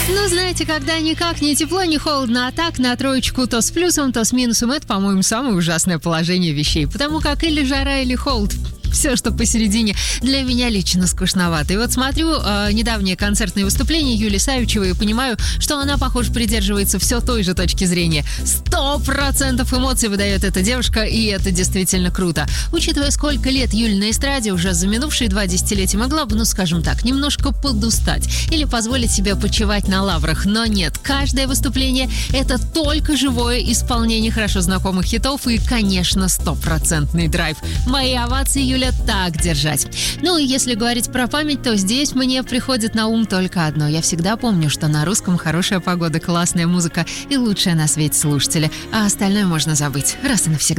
Ну, знаете, когда никак не тепло, не холодно, а так на троечку то с плюсом, то с минусом, это, по-моему, самое ужасное положение вещей. Потому как или жара, или холод. Все, что посередине, для меня лично скучновато. И вот смотрю недавнее концертное выступление Юли Савичевой и понимаю, что она, похоже, придерживается все той же точки зрения. 100% эмоций выдает эта девушка, и это действительно круто. Учитывая, сколько лет Юль на эстраде, уже за минувшие 2 десятилетия могла бы, ну, скажем так, немножко подустать или позволить себе почивать на лаврах. Но нет, каждое выступление — это только живое исполнение хорошо знакомых хитов и, конечно, 100% драйв. Мои овации, Юля, так держать. Ну и если говорить про память, то здесь мне приходит на ум только одно. Я всегда помню, что на русском хорошая погода, классная музыка и лучшие на свете слушатели. А остальное можно забыть раз и навсегда.